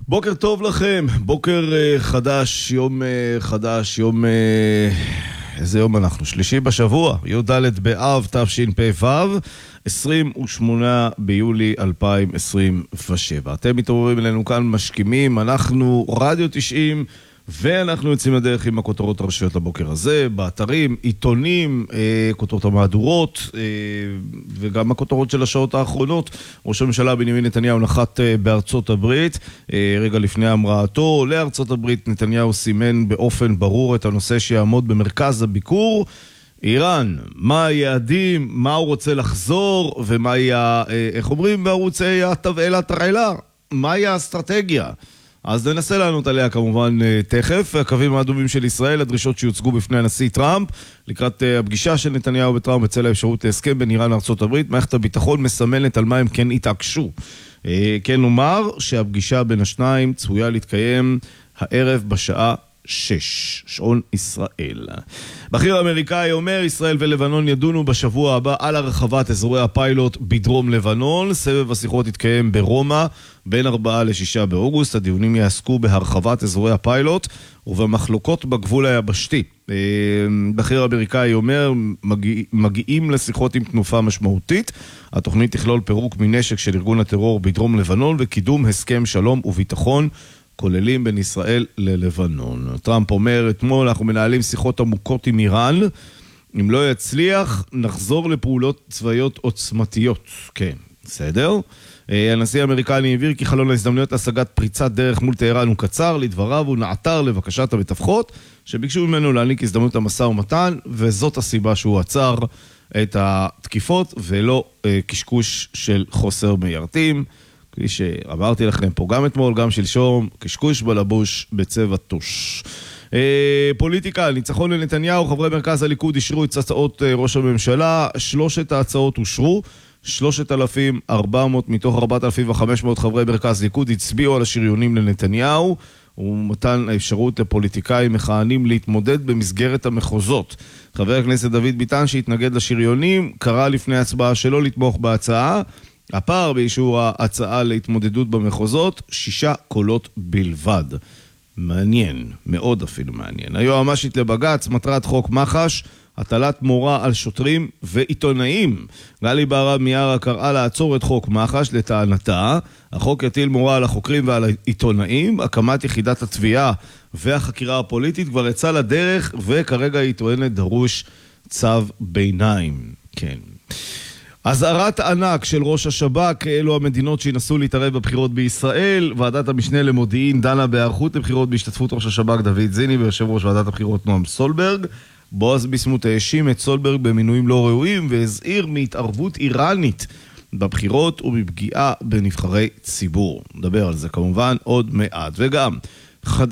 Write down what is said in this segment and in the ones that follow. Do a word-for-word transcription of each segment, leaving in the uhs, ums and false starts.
בוקר טוב לכם, בוקר uh, חדש, יום uh, חדש, יום... Uh, איזה יום אנחנו? שלישי בשבוע, י"ד באב תשפ"ו, עשרים ושמונה ביולי אלפיים עשרים ושבע. אתם מתעוררים אלינו כאן משכימים, אנחנו רדיו תשעים, ואנחנו יוצאים לדרך עם הכותרות הראשיות לבוקר הזה, באתרים, עיתונים, אה, כותרות המהדורות, אה, וגם הכותרות של השעות האחרונות. ראש הממשלה בנימין נתניהו נחת אה, בארצות הברית, אה, רגע לפני המראתו לארצות הברית. נתניהו סימן באופן ברור את הנושא שיעמוד במרכז הביקור, איראן, מה היעדים, מה הוא רוצה לחזור, ומה יהיה, אה, איך אומרים בערוצי התבעלה תרעלה, מה יהיה האסטרטגיה. אז ננסה לענות עליה כמובן תכף. הקווים האדומים של ישראל, הדרישות שיוצגו בפני הנשיא טראמפ לקראת הפגישה של נתניהו וטראמפ בצל האפשרות להסכם בין איראן לארצות הברית. מערכת הביטחון מסמנת על מה הם כן התעקשו. כן נאמר שהפגישה בין השניים צפויה להתקיים הערב בשעה שש, שעון ישראל. בכיר אמריקאי אומר, ישראל ולבנון ידונו בשבוע הבא על הרחבת אזורי הפיילוט בדרום לבנון. סבב השיחות יתקיים ברומא בין ארבעה לשישה באוגוסט. הדיונים יעסקו בהרחבת אזורי הפיילוט ובמחלוקות בגבול היבשתי. בכיר אמריקאי אומר, מגיע, מגיעים לשיחות עם תנופה משמעותית. התוכנית תכלול פירוק מנשק של ארגון הטרור בדרום לבנון וקידום הסכם שלום וביטחון כוללים בין ישראל ללבנון. טראמפ אומר, אתמול אנחנו מנהלים שיחות עמוקות עם איראן, אם לא יצליח נחזור לפעולות צבאיות עוצמתיות. כן, בסדר. הנשיא האמריקני הבהיר כי חלון ההזדמנויות להשגת פריצת דרך מול טהרן הוא קצר. לדבריו הוא נעתר לבקשת המתווכות שביקשו ממנו להעניק הזדמנות המשא ומתן, וזאת הסיבה שהוא עצר את התקיפות ולא קשקוש של חוסר מיירטים. כפי שאמרתי לכם פה גם אתמול, גם שלשום, קשקוש בלבוש בצבע טוש. אה, פוליטיקה, ניצחון לנתניהו, חברי מרכז הליכוד אישרו את הצעות אה, ראש הממשלה, שלושת ההצעות אושרו, שלושת אלפים וארבע מאות מתוך ארבעת אלפים וחמש מאות חברי מרכז ליכוד הצביעו על השריונים לנתניהו, ומתן האפשרות לפוליטיקאים מכהנים להתמודד במסגרת המחוזות. חבר הכנסת דוד ביטן שהתנגד לשריונים, קרא לפני הצבעה שלא לתמוך בהצעה, הפער באישור ההצעה להתמודדות במחוזות, שישה קולות בלבד. מעניין, מאוד אפילו מעניין. היועמ"שית לבג"ץ, מטרת חוק מח"ש, הטלת מורא על שוטרים ועיתונאים. גלי בהרב מיארה קראה לעצור את חוק מח"ש לטענתה. החוק יטיל מורא על החוקרים ועל העיתונאים. הקמת יחידת התביעה והחקירה הפוליטית כבר יצא לדרך, וכרגע היא טוענת דרוש צו ביניים. כן. אזהרת ענק של ראש השב"כ, אלו המדינות שינסו להתערב בבחירות בישראל. ועדת המשנה למודיעין דנה בהיערכות לבחירות בהשתתפות ראש השב"כ דוד זיני ויושב ראש ועדת הבחירות נועם סולברג. בועז ביסמוט האשים את סולברג במינויים לא ראויים והזהיר מהתערבות איראנית בבחירות ומפגיעה בנבחרי ציבור. נדבר על זה כמובן עוד מעט. וגם חד...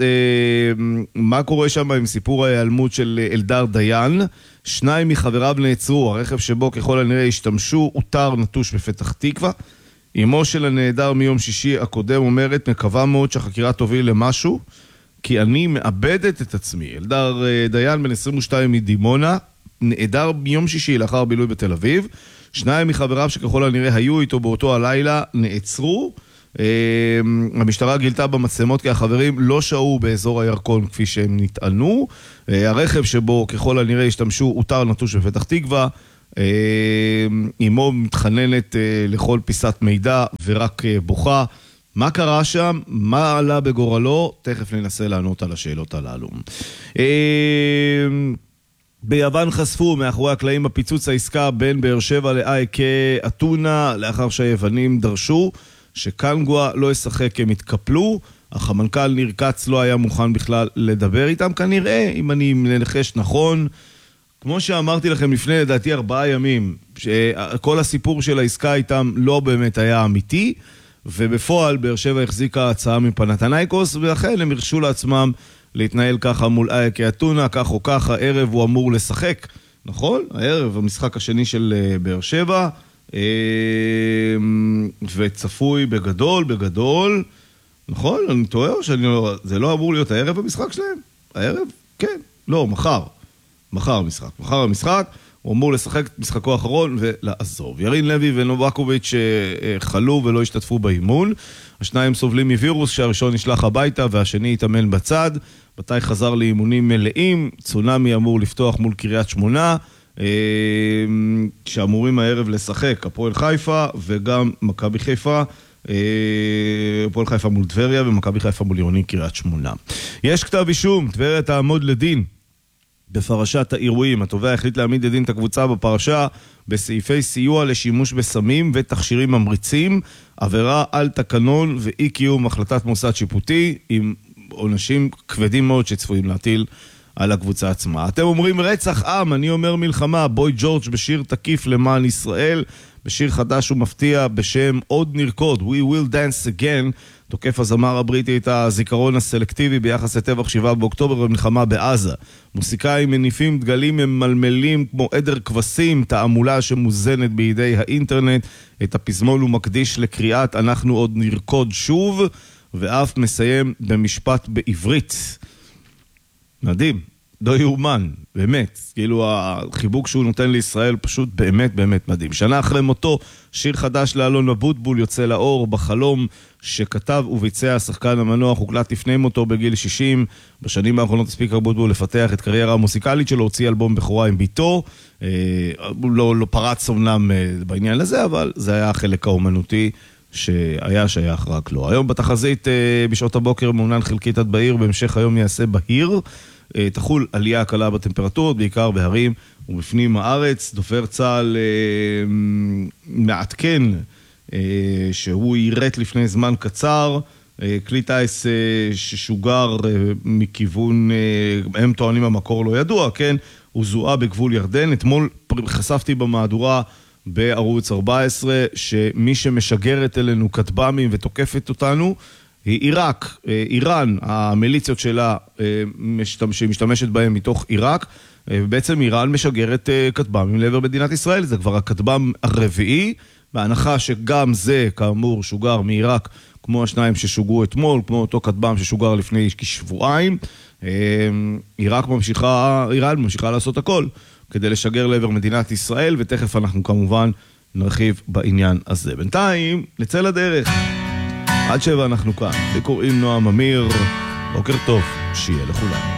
מה קורה שם עם סיפור ההיעלמות של אלדר דיין? שניים מחבריו נעצרו, הרכב שבו ככל הנראה השתמשו אותר נטוש בפתח תקווה. אמו של הנעדר מיום שישי הקודם אומרת, מקווה מאוד שהחקירה תוביל למשהו, כי אני מאבדת את עצמי. אלדר דיין בן עשרים ושתיים מדימונה, נעדר מיום שישי לאחר בילוי בתל אביב. שניים מחבריו שככל הנראה היו איתו באותו הלילה נעצרו. המשטרה גילתה במצלמות כי החברים לא שהו באזור הירקון כפי שהם נטענו. הרכב שבו ככל הנראה השתמשו אותר נטוש בפתח תקווה. אמו מתחננת לכל פיסת מידע ורק בוכה. מה קרה שם? מה עלה בגורלו? תכף ננסה לענות על השאלות הללו. ביוון חשפו מאחורי הקלעים הפיצוץ העסקה בין באר שבע לאייקה אתונה, לאחר שהיוונים דרשו שקנגווה לא ישחק, הם התקפלו. אך המנכ"ל ניר קץ לא היה מוכן בכלל לדבר איתם, כנראה, אם אני מנחש נכון. כמו שאמרתי לכם לפני, לדעתי ארבעה ימים, שכל הסיפור של העסקה איתם לא באמת היה אמיתי, ובפועל באר שבע החזיקה הצעה מפנתנייקוס, ואכן הם הרשו לעצמם להתנהל ככה מול אייקה אתונה, כך או כך, הערב הוא אמור לשחק, נכון? הערב, המשחק השני של באר שבע, וצפוי בגדול, בגדול, נכון? אני טועה או שאני לא... זה לא אמור להיות הערב המשחק שלהם? הערב? כן. לא, מחר. מחר המשחק. מחר המשחק, הוא אמור לשחק את משחקו האחרון ולעזוב. ירין לוי ונובקוביץ' חלו ולא השתתפו באימון. השניים סובלים מווירוס שהראשון נשלח הביתה והשני התאמן בצד. מתי חזר לאימונים מלאים, צונמי אמור לפתוח מול קריית שמונה, שאמורים הערב לשחק הפועל חיפה וגם מכבי חיפה, הפועל חיפה מול טבריה ומכבי חיפה מול עירוני קריית שמונה. יש כתב אישום, טבריה תעמוד לדין בפרשת האירועים. התובע החליט להעמיד לדין את הקבוצה בפרשה בסעיפי סיוע לשימוש בסמים ותכשירים ממריצים, עבירה על תקנון ואי קיום החלטת מוסד שיפוטי עם עונשים כבדים מאוד שצפויים להטיל על הקבוצה עצמה. אתם אומרים רצח עם, אני אומר מלחמה. בוי ג'ורג' בשיר תקיף למען ישראל, בשיר חדש ומפתיע בשם עוד נרקוד, We will dance again, תוקף הזמר הבריטי את הזיכרון הסלקטיבי ביחס לטבח שבעה באוקטובר במלחמה בעזה. מוסיקאים מניפים דגלים ממלמלים כמו עדר כבשים, תעמולה שמוזנת בידי האינטרנט. את הפזמון הוא מקדיש לקריאת אנחנו עוד נרקוד שוב, ואף מסיים במשפט בעברית. מדהים, לא יאומן, באמת. כאילו החיבוק שהוא נותן לישראל פשוט באמת באמת מדהים. שנה אחרי מותו, שיר חדש לאלון אבוטבול יוצא לאור, בחלום שכתב וביצע השחקן המנוח, הוקלט לפני מותו בגיל שישים. בשנים האחרונות הספיק אבוטבול לפתח את קריירה המוסיקלית שלו, הוציא אלבום בכורה עם ביתו. הוא לא, לא פרץ אומנם בעניין לזה, אבל זה היה החלק האומנותי שהיה שייך רק לו. היום בתחזית בשעות הבוקר מעונן חלקית עד בהיר, בהמשך היום יעשה בהיר, תחול עלייה קלה בטמפרטורות, בעיקר בהרים ובפנים הארץ. דובר צה"ל מעדכן שהוא יירט לפני זמן קצר, כלי טייס ששוגר מכיוון, הם טוענים המקור לא ידוע, כן? הוא זוהה בגבול ירדן. אתמול חשפתי במהדורה בערוץ ארבע עשרה שמי שמשגרת אלינו כטב"מים ותוקפת אותנו היא עיראק, איראן, המיליציות שלה שמשתמשת בהם מתוך עיראק, ובעצם איראן משגרת כטב"מים לעבר מדינת ישראל. זה כבר הכטב"ם הרביעי, בהנחה שגם זה כאמור שוגר מעיראק, כמו השניים ששוגרו אתמול, כמו אותו כטב"ם ששוגר לפני כשבועיים. עיראק ממשיכה, איראן ממשיכה לעשות הכל כדי לשגר לעבר מדינת ישראל, ותכף אנחנו כמובן נרחיב בעניין הזה. בינתיים, נצא לדרך. עד שבע אנחנו כאן. וקוראים נועם אמיר. בוקר טוב, שיהיה לכולם.